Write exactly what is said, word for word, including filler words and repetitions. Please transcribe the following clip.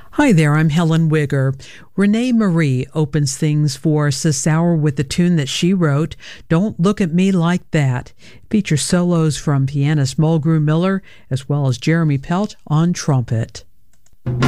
Hi there, I'm Helen Wigger. Renee Marie opens things for Sissauer with the tune that she wrote, Don't Look at Me Like That. It features solos from pianist Mulgrew Miller as well as Jeremy Pelt on trumpet.